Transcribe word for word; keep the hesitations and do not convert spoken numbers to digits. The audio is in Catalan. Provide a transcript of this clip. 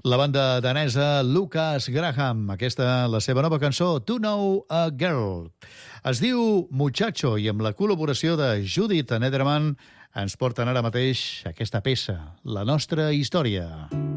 La banda danesa Lucas Graham, aquesta la seva nova cançó To Know a Girl. Es diu Muchacho i amb la col·laboració de Judith Nederman ens porten ara mateix aquesta peça, La nostra història.